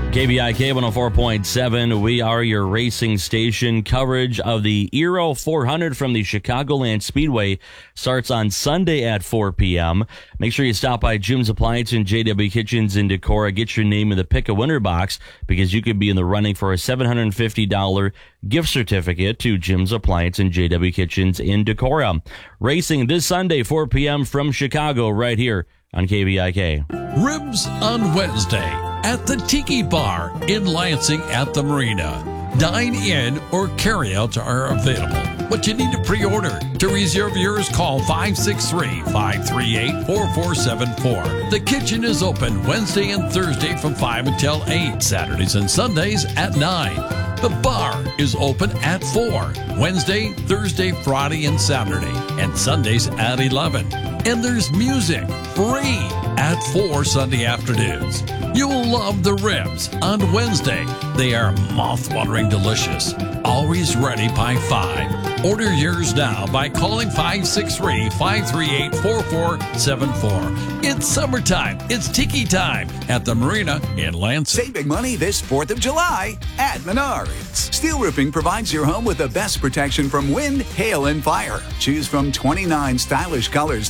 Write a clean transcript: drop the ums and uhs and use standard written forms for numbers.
KBIK 104.7, we are your racing station. Coverage of the Euro 400 from the Chicagoland Speedway starts on Sunday at 4 p.m. Make sure you stop by Jim's Appliance and JW Kitchens in Decorah. Get your name in the Pick a Winner box because you could be in the running for a $750 gift certificate to Jim's Appliance and JW Kitchens in Decorah. Racing this Sunday, 4 p.m. from Chicago, right here on KBIK. Ribs on Wednesday at the Tiki Bar in Lansing at the Marina. Dine in or carry-outs are available, but you need to pre-order. To reserve yours, call 563-538-4474. The kitchen is open Wednesday and Thursday from 5 until 8, Saturdays and Sundays at 9. The bar is open at 4, Wednesday, Thursday, Friday, and Saturday, and Sundays at 11. And there's music free at 4 Sunday afternoons. You'll love the ribs on Wednesday. They are mouth-watering delicious. Always ready by 5. Order yours now by calling 563-538-4474. It's summertime. It's tiki time at the Marina in Lansing. Save big money this 4th of July at Menards. Steel Roofing provides your home with the best protection from wind, hail, and fire. Choose from 29 stylish colors